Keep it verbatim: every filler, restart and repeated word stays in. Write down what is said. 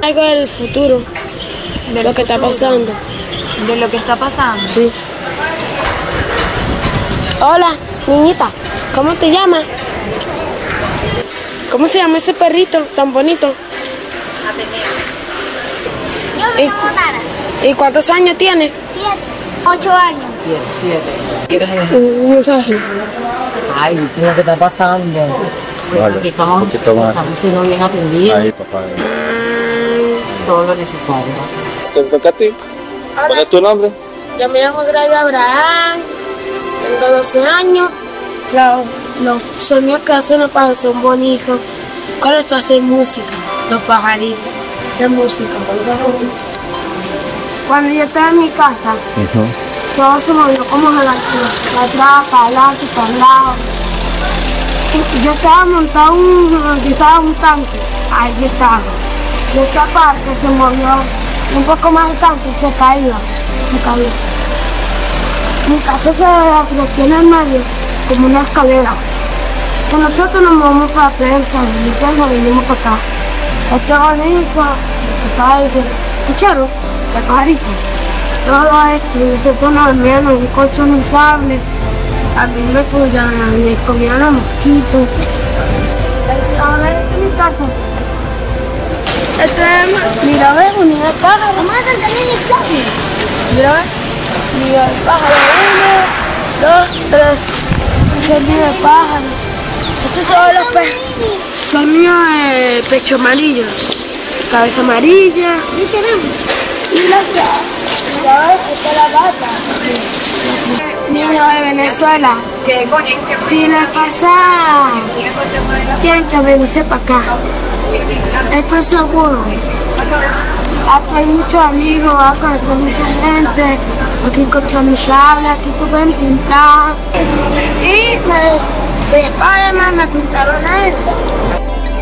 Algo del futuro, de lo que está pasando. ¿De lo que está pasando? Sí. Hola, niñita, ¿cómo te llamas? ¿Cómo se llama ese perrito tan bonito? Yo me llamo Nara. ¿Y cuántos años tiene? Siete. Ocho años. diecisiete. ¿Quieres Un mensaje. Ay, lo que está pasando. Vale, Estamos, un poquito más. estamos siendo bien atendidos. Ahí, papá. Todo lo necesario. ¿Te toca a ti? ¿Cuál es tu nombre? Yo me llamo Gradio Abraham, tengo doce años. Los, los sueños que hacen los pájaros son bonitos. ¿Cuál es hacer música? Los pajaritos de música. Cuando yo estaba en mi casa, todo se movió como de la atrás, para adelante, para el lado. Yo estaba montado un, yo estaba en un tanque, ahí yo estaba. Y esta parte se movió un poco más el tanque y se cayó, se cayó. Mi casa se tiene en medio como una escalera. Que nosotros nos movemos para prensa, y pues nos vinimos para acá. Este bonito, ¿sabes? ¿Escucharon? El pajarito. Todo esto, y nosotros nos dormíamos en un colchón inflable. A mí me cuidaban, me comían los mosquitos. Ahora esta es mi casa. Este es, mira, ves, un nido de pájaro. Vamos a cantar en el plano. Mira, ves, nido de pájaro. Uno, dos, tres. Ese es el nido de pájaros. Estos son los peces. Son nidos de pecho amarillo, cabeza amarilla. ¿Y tenemos? Y la mira, ves, esta es la gata. Niños de Venezuela, si les pasa, tienen que venirse para acá. Esto es seguro. Aquí hay muchos amigos, acá hay mucha gente, aquí hay colchonizable, aquí tú puedes pintar. Y me, sí, además me pintaron esto.